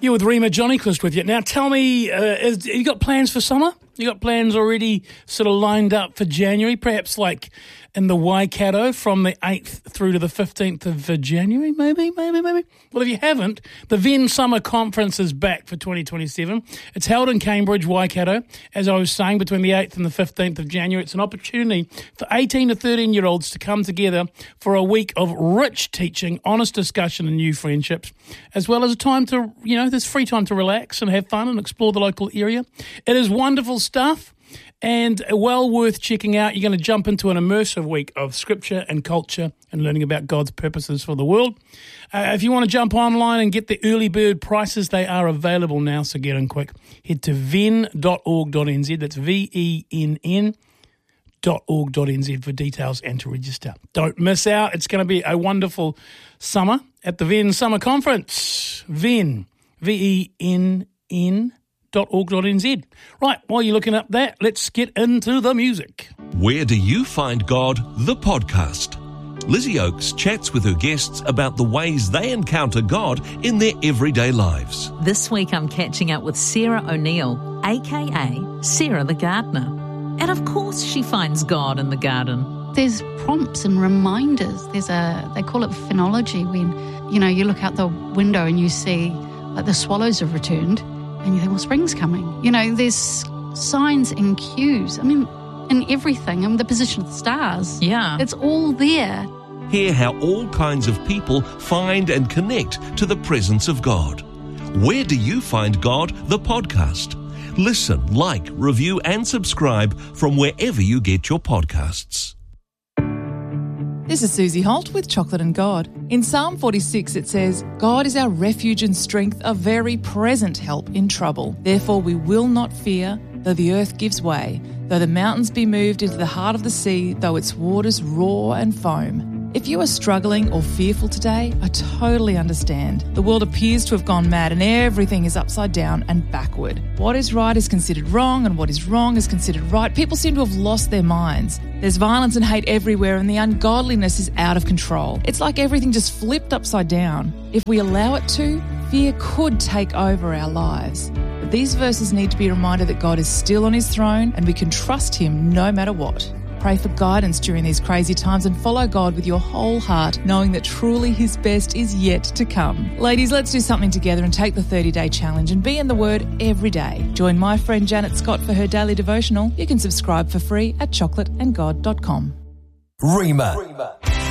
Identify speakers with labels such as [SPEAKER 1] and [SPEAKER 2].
[SPEAKER 1] You're with Rima Johnnyquist with you. Now tell me, have you got plans for summer? You got plans already sort of lined up for January, perhaps like in the Waikato from the 8th through to the 15th of January, maybe? Well, if you haven't, the Venn Summer Conference is back for 2027. It's held in Cambridge, Waikato, as I was saying, between the 8th and the 15th of January. It's an opportunity for 18 to 13-year-olds to come together for a week of rich teaching, honest discussion and new friendships, as well as a time to, there's free time to relax and have fun and explore the local area. It is wonderful stuff and well worth checking out. You're going to jump into an immersive week of scripture and culture and learning about God's purposes for the world. If you want to jump online and get the early bird prices, they are available now, so get in quick. Head to venn.org.nz, that's venn.org.nz for details and to register. Don't miss out. It's going to be a wonderful summer at the Venn Summer Conference. Venn, venn.org.nz. Right, while you're looking up that, let's get into the music.
[SPEAKER 2] Where Do You Find God? The podcast. Lizzie Oakes chats with her guests about the ways they encounter God in their everyday lives.
[SPEAKER 3] This week I'm catching up with Sarah O'Neill, aka Sarah the Gardener. And of course she finds God in the garden.
[SPEAKER 4] There's prompts and reminders. They call it phenology when, you look out the window and you see like the swallows have returned and you think, well, spring's coming. There's signs and cues. In everything, the position of the stars.
[SPEAKER 3] Yeah.
[SPEAKER 4] It's all there.
[SPEAKER 2] Hear how all kinds of people find and connect to the presence of God. Where Do You Find God? The podcast. Listen, like, review and subscribe from wherever you get your podcasts.
[SPEAKER 5] This is Susie Holt with Chocolate and God. In Psalm 46 it says, God is our refuge and strength, a very present help in trouble. Therefore we will not fear, though the earth gives way, though the mountains be moved into the heart of the sea, though its waters roar and foam. If you are struggling or fearful today, I totally understand. The world appears to have gone mad and everything is upside down and backward. What is right is considered wrong and what is wrong is considered right. People seem to have lost their minds. There's violence and hate everywhere and the ungodliness is out of control. It's like everything just flipped upside down. If we allow it to, fear could take over our lives. But these verses need to be a reminder that God is still on his throne and we can trust him no matter what. Pray for guidance during these crazy times and follow God with your whole heart, knowing that truly his best is yet to come. Ladies, let's do something together and take the 30-day challenge and be in the Word every day. Join my friend Janet Scott for her daily devotional. You can subscribe for free at chocolateandgod.com.
[SPEAKER 6] Rima.